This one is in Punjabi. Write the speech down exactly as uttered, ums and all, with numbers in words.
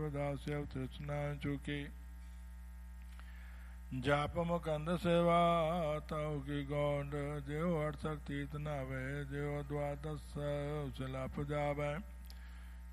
ਰਵਿਦਾਸ ਅਵ ਤ੍ਰਿਸ਼ਨਾ ਚੁਕੀ ਜਪ ਮੁਕੰਦ ਸੇਵਾ ਤਾਉ ਕੀ ਗੌਂਡ ਜਿਉ ਅਠਸਠ ਤੀਰਥ ਨਾਵੇ ਜਿਉ ਦਵਾਦਸ ਸਿਲਾ ਪੁਜਾਵੇ